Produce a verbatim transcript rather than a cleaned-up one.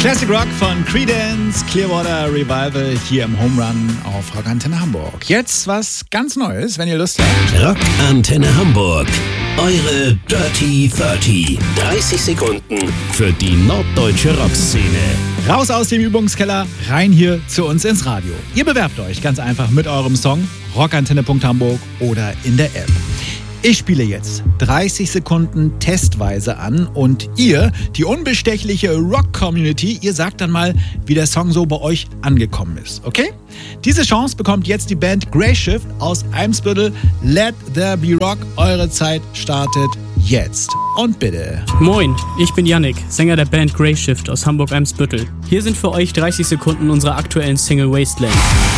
Classic Rock von Creedence Clearwater Revival hier im Home Run auf Rock Antenne Hamburg. Jetzt was ganz Neues, wenn ihr Lust habt. Rock Antenne Hamburg. Eure Dirty dreißig. dreißig Sekunden für die norddeutsche Rockszene. Raus aus dem Übungskeller, rein hier zu uns ins Radio. Ihr bewerbt euch ganz einfach mit eurem Song rockantenne punkt hamburg oder in der App. Ich spiele jetzt dreißig Sekunden testweise an und ihr, die unbestechliche Rock-Community, ihr sagt dann mal, wie der Song so bei euch angekommen ist, okay? Diese Chance bekommt jetzt die Band Greyshift aus Eimsbüttel. Let there be rock, eure Zeit startet jetzt. Und bitte. Moin, ich bin Yannick, Sänger der Band Greyshift aus Hamburg-Eimsbüttel. Hier sind für euch dreißig Sekunden unserer aktuellen Single Wasteland.